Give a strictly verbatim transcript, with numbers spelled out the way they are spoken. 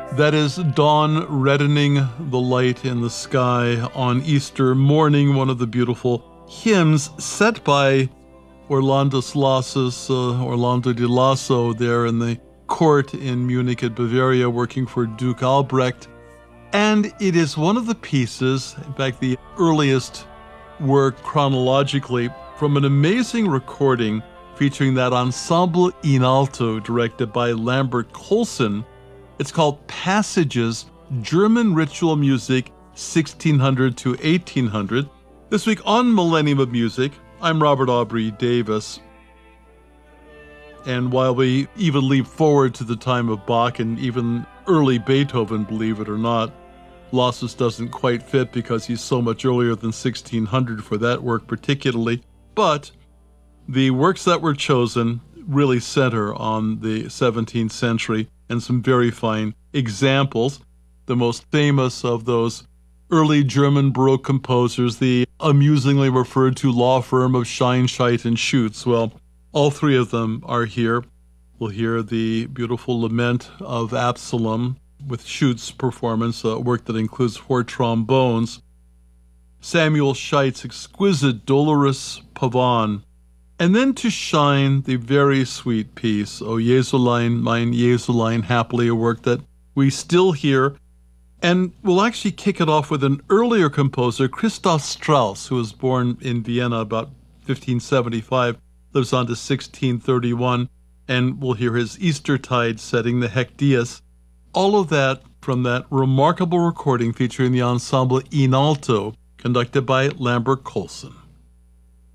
That is dawn reddening the light in the sky on Easter morning, one of the beautiful hymns set by Orlando Lassos, uh, Orlando di Lasso, there in the court in Munich at Bavaria, working for Duke Albrecht. And it is one of the pieces, in fact, the earliest work chronologically, from an amazing recording featuring that ensemble in alto directed by Lambert Colson. It's called Passages, German Ritual Music, sixteen hundred to eighteen hundred. This week on Millennium of Music, I'm Robert Aubrey Davis. And while we even leap forward to the time of Bach and even early Beethoven, believe it or not, Lassos doesn't quite fit because he's so much earlier than sixteen hundred for that work particularly. But the works that were chosen really center on the seventeenth century and some very fine examples. The most famous of those early German Baroque composers, the amusingly referred to law firm of Scheinscheit and Schütz. Well, all three of them are here. We'll hear the beautiful Lament of Absalom with Schütz's performance, a work that includes four trombones. Samuel Scheit's exquisite Dolorous Pavane. And then to shine the very sweet piece, O Jesulein, mein Jesulein, happily, a work that we still hear. And we'll actually kick it off with an earlier composer, Christoph Strauss, who was born in Vienna about fifteen seventy-five, lives on to sixteen thirty-one, and we'll hear his Eastertide setting, the Hecdius. All of that from that remarkable recording featuring the ensemble in alto, conducted by Lambert Colson.